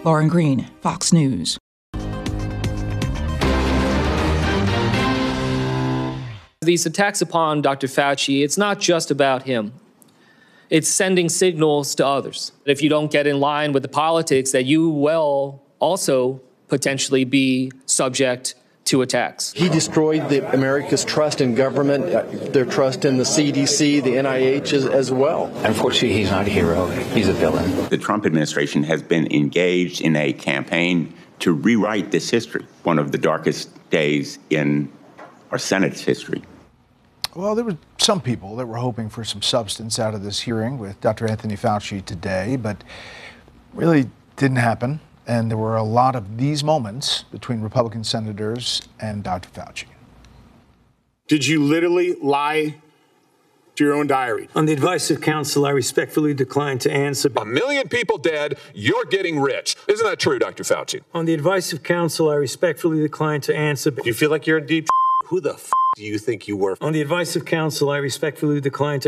Lauren Green, Fox News. These attacks upon Dr. Fauci, it's not just about him. It's sending signals to others. If you don't get in line with the politics, that you will also potentially be subject to attacks. He destroyed America's trust in government, their trust in the CDC, the NIH as well. Unfortunately, he's not a hero. He's a villain. The Trump administration has been engaged in a campaign to rewrite this history, one of the darkest days in our Senate's history. Well, there were some people that were hoping for some substance out of this hearing with Dr. Anthony Fauci today, but really didn't happen. And there were a lot of these moments between Republican senators and Dr. Fauci. Did you literally lie to your own diary? On the advice of counsel, I respectfully decline to answer. 1 million people dead, you're getting rich. Isn't that true, Dr. Fauci? On the advice of counsel, I respectfully decline to answer. Do you feel like you're in deep? Who the do you think you were? On the advice of counsel, I respectfully decline to